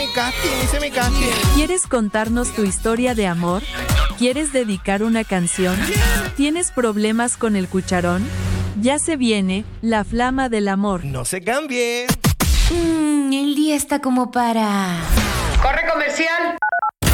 hice mi casting. ¿Quieres contarnos tu historia de amor? ¿Quieres dedicar una canción? ¿Tienes problemas con el cucharón? Ya se viene la flama del amor. No se cambie. El día está como para... ¡Corre comercial!